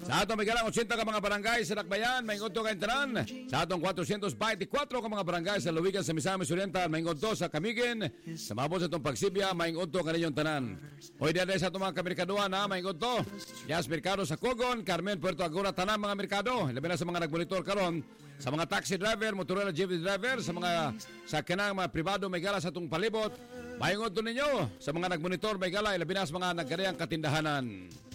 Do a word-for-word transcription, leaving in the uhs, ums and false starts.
Sa atong may galang eighty ka mga barangay sa Lakbayan, may ingon to kay tanan. Sa atong four twenty-four ka mga barangay sa Luwigan sa Misamis Oriental, may ingon to sa Kamigin. Sa mabot sa atong pagsibya, may ingon to kaninyong tanan. Hoy dere sa atong mga kamerkaduhan na may ingon to. Yas merkado sa Cogon, Carmen, Puerto Agora, tanan mga merkado. Labi na sa mga nagmonitor karon, sa mga taxi driver, motorela jeep driver, sa mga sa kanang mga pribado may gala sa atong palibot. May ingon to ninyo sa mga nagmonitor may gala, labi na sa mga nagkariyang katindahanan.